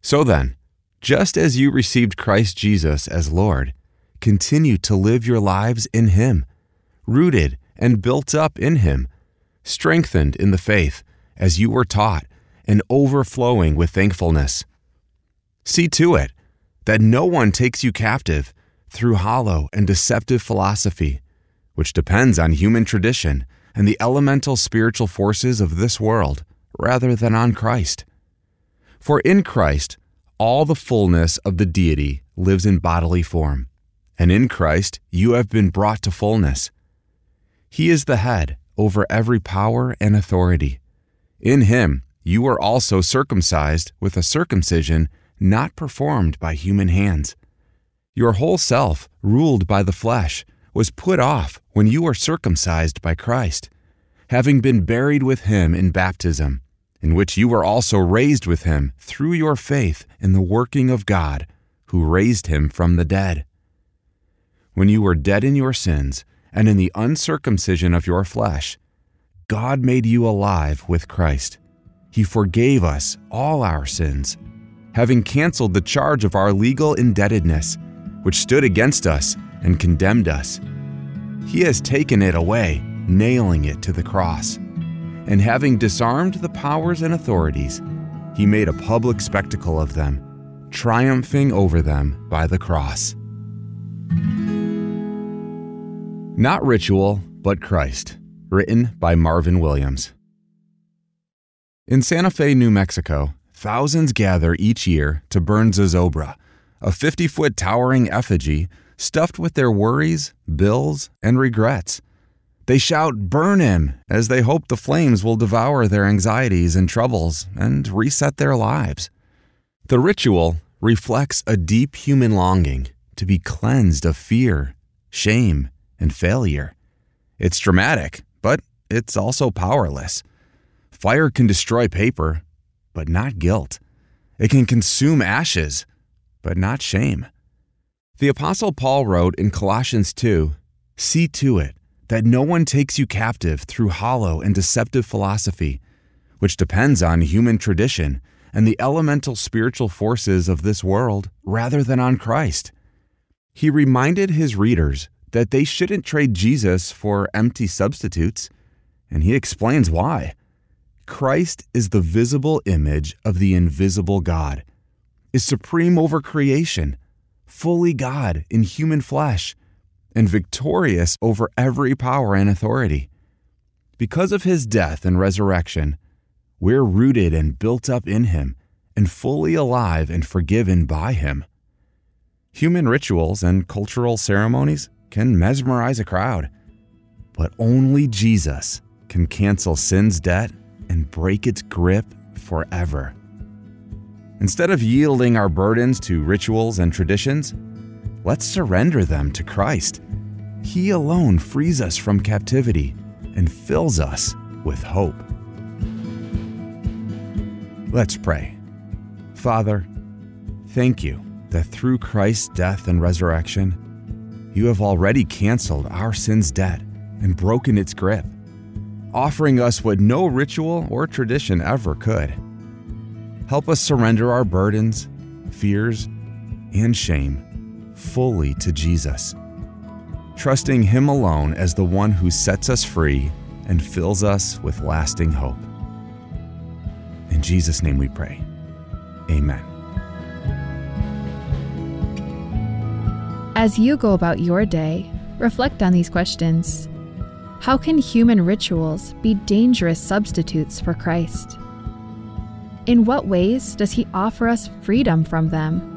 So then, just as you received Christ Jesus as Lord, continue to live your lives in Him, rooted and built up in Him, strengthened in the faith as you were taught, and overflowing with thankfulness. See to it that no one takes you captive through hollow and deceptive philosophy, which depends on human tradition and the elemental spiritual forces of this world, rather than on Christ. For in Christ, all the fullness of the deity lives in bodily form, and in Christ you have been brought to fullness. He is the head over every power and authority. In Him you were also circumcised with a circumcision not performed by human hands. Your whole self, ruled by the flesh, was put off when you were circumcised by Christ, having been buried with Him in baptism, in which you were also raised with Him through your faith in the working of God, who raised Him from the dead. When you were dead in your sins and in the uncircumcision of your flesh, God made you alive with Christ. He forgave us all our sins, having canceled the charge of our legal indebtedness, which stood against us and condemned us. He has taken it away, nailing it to the cross. And having disarmed the powers and authorities, He made a public spectacle of them, triumphing over them by the cross. Not Ritual, but Christ, written by Marvin Williams. In Santa Fe, New Mexico, thousands gather each year to burn Zozobra, a 50-foot towering effigy stuffed with their worries, bills, and regrets. They shout, "Burn him," as they hope the flames will devour their anxieties and troubles and reset their lives. The ritual reflects a deep human longing to be cleansed of fear, shame, and failure. It's dramatic, but it's also powerless. Fire can destroy paper, but not guilt. It can consume ashes, but not shame. The Apostle Paul wrote in Colossians 2, "See to it that no one takes you captive through hollow and deceptive philosophy, which depends on human tradition and the elemental spiritual forces of this world, rather than on Christ." He reminded his readers that they shouldn't trade Jesus for empty substitutes, and he explains why. Christ is the visible image of the invisible God, is supreme over creation, fully God in human flesh, and victorious over every power and authority. Because of His death and resurrection, we're rooted and built up in Him and fully alive and forgiven by Him. Human rituals and cultural ceremonies can mesmerize a crowd, but only Jesus can cancel sin's debt and break its grip forever. Instead of yielding our burdens to rituals and traditions, let's surrender them to Christ. He alone frees us from captivity and fills us with hope. Let's pray. Father, thank you that through Christ's death and resurrection, you have already canceled our sin's debt and broken its grip, offering us what no ritual or tradition ever could. Help us surrender our burdens, fears, and shame fully to Jesus, trusting Him alone as the one who sets us free and fills us with lasting hope. In Jesus' name we pray. Amen. As you go about your day, reflect on these questions. How can human rituals be dangerous substitutes for Christ? In what ways does He offer us freedom from them?